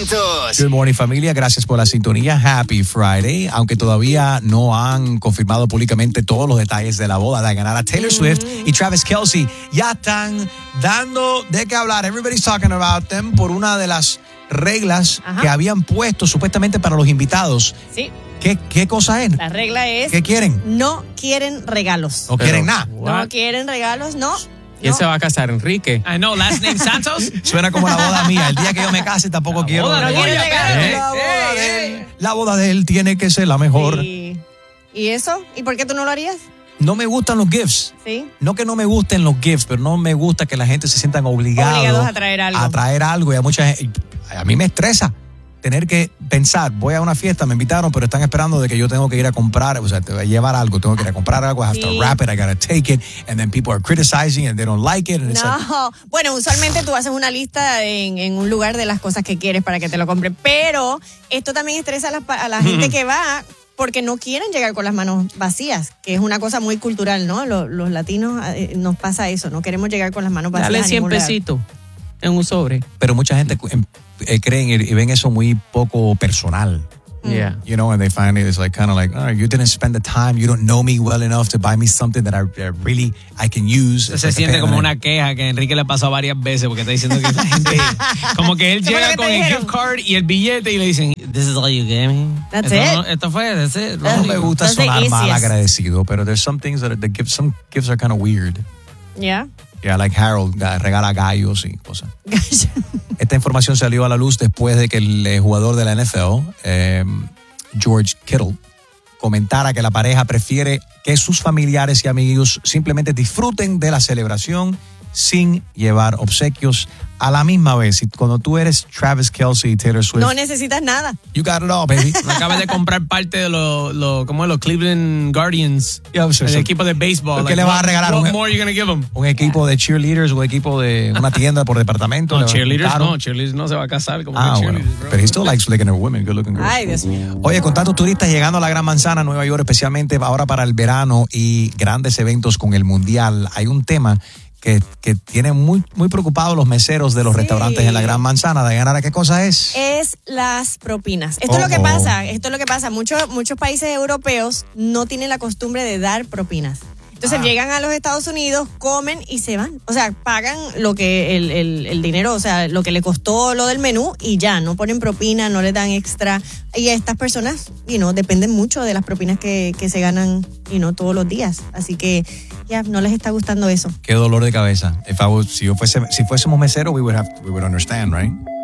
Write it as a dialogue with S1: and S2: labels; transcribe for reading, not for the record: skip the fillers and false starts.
S1: Santos.
S2: Good morning, familia. Gracias por la sintonía. Happy Friday. Aunque todavía no han confirmado públicamente todos los detalles de la boda de ganar a Taylor Swift y Travis Kelce, ya están dando de qué hablar. Everybody's talking about them por una de las reglas que habían puesto supuestamente para los invitados.
S3: Sí.
S2: ¿Qué cosa es?
S3: La regla es...
S2: ¿Qué quieren?
S3: No quieren regalos.
S2: No quieren nada.
S3: No quieren regalos, no.
S4: ¿Quién se va a casar? ¿Enrique?
S5: I know, last name Santos.
S2: Suena como la boda mía. El día que yo me case tampoco quiero.
S3: No quieren regalos.
S2: La boda de él tiene que ser la mejor.
S3: Sí. ¿Y eso? ¿Y por qué tú no lo harías?
S2: No me gustan los gifts.
S3: Sí.
S2: No que no me gusten los gifts, pero no me gusta que la gente se sientan obligados
S3: a traer algo.
S2: A traer algo. Y a mucha gente, a mí me estresa tener que pensar, voy a una fiesta, me invitaron, pero están esperando de que yo tengo que ir a comprar, o sea, te voy a llevar algo, tengo que ir a comprar algo, I have to wrap it, I gotta take it, and then people are criticizing and they don't like it. And
S3: no, bueno, usualmente tú haces una lista en un lugar de las cosas que quieres para que te lo compren, pero esto también estresa a la gente que va porque no quieren llegar con las manos vacías, que es una cosa muy cultural, ¿no? Los latinos nos pasa eso, no queremos llegar con las manos vacías.
S4: Dale 100 pesitos en un sobre.
S2: Pero mucha gente creen y ven eso muy poco personal.
S4: Yeah.
S2: You know, and they find it, it's like kind of like, oh, you didn't spend the time, you don't know me well enough to buy me something that I can use.
S5: Se siente como una queja que Enrique le pasó varias veces porque está diciendo que la gente, como que él llega con el gift card y el billete y le dicen, this is all you gave me.
S3: That's
S5: Esto fue, that's it.
S2: No me gusta sonar mal agradecido, pero there's some things that some gifts are kind of weird.
S3: Yeah.
S2: Yeah, like Harold regala gallos y cosas. Esta información salió a la luz después de que el jugador de la NFL, George Kittle, comentara que la pareja prefiere que sus familiares y amigos simplemente disfruten de la celebración sin llevar obsequios a la misma vez. Y cuando tú eres Travis Kelce y Taylor Swift,
S3: no necesitas nada.
S2: You got it all, baby.
S5: Acabas de comprar parte de los Cleveland Guardians, el equipo de béisbol.
S2: ¿Qué le vas a regalar?
S5: What more are you going to give them?
S2: Un equipo de cheerleaders, un equipo de una tienda por departamento.
S5: No, cheerleaders no se va a casar como
S2: bueno. Pero he still likes looking at women, good looking girls.
S3: Ay, Dios mío.
S2: Oye, con tantos turistas llegando a la Gran Manzana, Nueva York, especialmente ahora para el verano y grandes eventos con el Mundial, hay un tema que tienen muy preocupados los meseros de los restaurantes en la Gran Manzana. Diana, ¿qué cosa es?
S3: Es las propinas. Esto es lo que pasa. Muchos países europeos no tienen la costumbre de dar propinas. Entonces llegan a los Estados Unidos, comen y se van. O sea, pagan lo que el dinero, o sea, lo que le costó lo del menú y ya, no ponen propina, no le dan extra. Y estas personas, dependen mucho de las propinas que se ganan, todos los días. Así que ya no les está gustando eso.
S2: Qué dolor de cabeza. Si fuésemos meseros, we would understand, right?